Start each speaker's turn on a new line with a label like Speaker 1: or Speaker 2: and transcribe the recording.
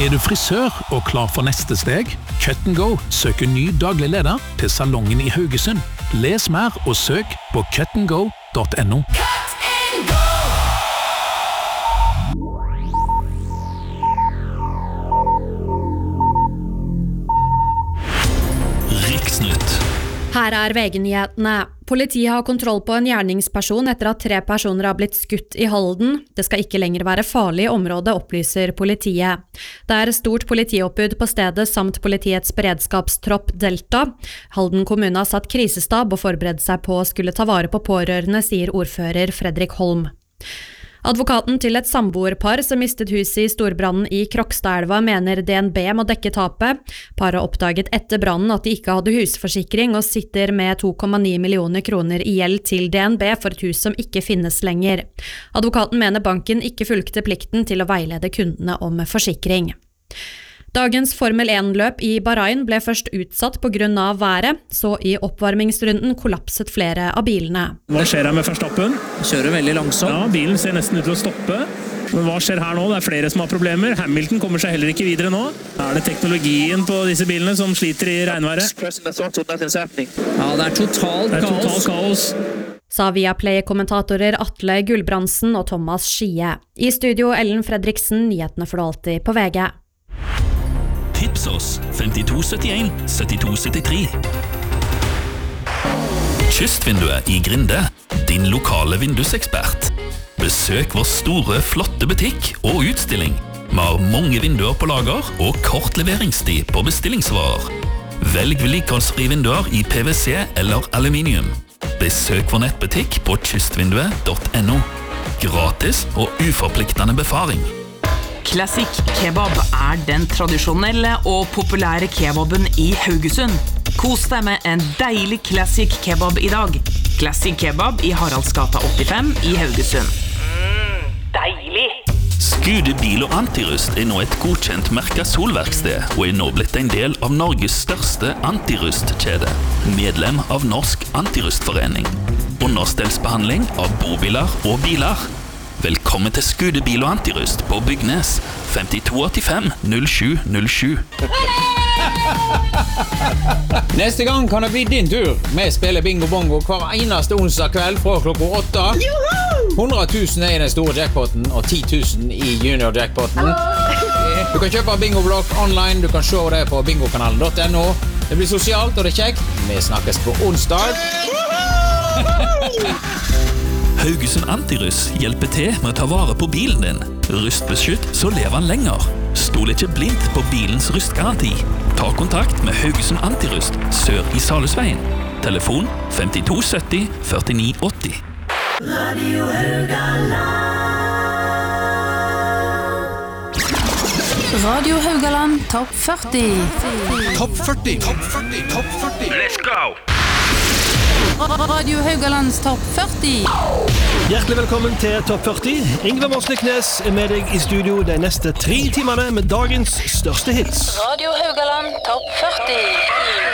Speaker 1: Er du frisør og klar for neste steg? Cut & Go søker ny daglig leder til salongen i Haugesund. Les mer og søk på cutandgo.no.
Speaker 2: Riksnytt.
Speaker 3: Her VG-nyhetene. Politiet har kontroll på en gjerningsperson etter at 3 personer har blitt skutt i Halden. Det skal ikke lenger være farlig område, opplyser politiet. Det stort politioppbud på stedet samt politiets beredskapstropp Delta. Halden kommune har satt krisestab og forberedt seg på å skulle ta vare på pårørende, sier ordfører Fredrik Holm. Advokaten til et samboerpar som mistet huset i storbrannen i Krokstadelva mener DNB må dekke tapet. Paret oppdaget etter brannen at de ikke hadde husforsikring og sitter med 2,9 millioner kroner i gjeld til DNB for et hus som ikke finnes lenger. Advokaten mener banken ikke fulgte plikten til å veilede kundene om forsikring. Dagens Formel 1-løp i Bahrain ble først utsatt på grunn av været, så i oppvarmingsrunden kollapset flere av bilene.
Speaker 4: Hva skjer her med Verstappen?
Speaker 5: Kjører veldig langsomt.
Speaker 4: Ja, bilen ser nesten ut til å stoppe. Men hva skjer her nå? Det flere som har problemer. Hamilton kommer seg heller ikke videre nå. Det teknologien på disse bilene som sliter i regnværet?
Speaker 5: Ja, det totalt
Speaker 4: kaos.
Speaker 3: Sa Viaplay-kommentatorer Atle Gulbrandsen og Thomas Skie. I studio Ellen Fredriksen, nyhetene får du alltid på VG.
Speaker 2: Tips oss 5271 7273. Kystvinduet i Grinde, din lokale vindusekspert. Besøk vår store, flotte butikk og utstilling. Vi har mange vinduer på lager og kort leveringstid på bestillingsvarer. Velg vedlikeholdsfrie vinduer i PVC eller aluminium. Besøk vår nettbutikk på kystvinduet.no. Gratis og uforpliktende befaring.
Speaker 6: Classic Kebab den tradisjonelle og populære kebaben i Haugesund. Kos deg med en deilig Classic Kebab i dag. Classic Kebab i Haraldsgata 85 i Haugesund. Deilig!
Speaker 2: Skude Bil og Antirust nå et godkjent merket solverksted og nå blitt en del av Norges største antirustkjede. Medlem av Norsk Antirustforening. Understellsbehandling av bobiler og biler. Velkommen til Skude Bil og Antirust på Bygnes 5285 0707.
Speaker 7: Neste gang kan det bli din tur. Vi spiller bingo bongo hver eneste onsdag kveld fra klokka 8. 100 000 i den store jackpotten og 10 000 i junior jackpotten. Du kan kjøpe bingoblokk online. Du kan se det på bingokanalen.no. Det blir sosialt og det kjekt. Vi snakkes på onsdag.
Speaker 2: Haugesund Antirust hjelper til med å ta vare på bilen din. Rustbeskytt så lever den lenger. Stol ikke blindt på bilens rustgaranti. Ta kontakt med Haugesund Antirust sør i Salhusveien. Telefon 5270 4980.
Speaker 8: Radio Haugaland. Radio Haugaland Topp 40.
Speaker 9: Topp 40. Topp 40. Topp 40.
Speaker 2: Let's go!
Speaker 8: Radio Haugalands Topp 40.
Speaker 10: Hjertelig velkommen til Topp 40. Ingvar Morsliknes med deg i studio de neste 3 timene med dagens største hits.
Speaker 8: Radio Haugaland Topp 40.